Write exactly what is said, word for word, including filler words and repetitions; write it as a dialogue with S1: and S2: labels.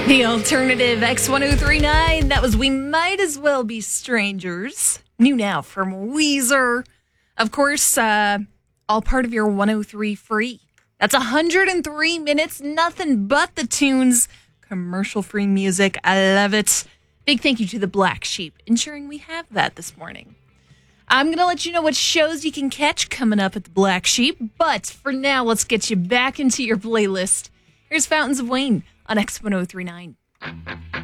S1: The alternative X one oh three nine. That was We Might As Well Be Strangers. New now from Weezer. Of course, uh, all part of your one oh three free. That's one hundred three minutes, nothing but the tunes. Commercial-free music. I love it. Big thank you to the Black Sheep, ensuring we have that this morning. I'm going to let you know what shows you can catch coming up at the Black Sheep. But for now, let's get you back into your playlist. Here's Fountains of Wayne on X one oh three nine.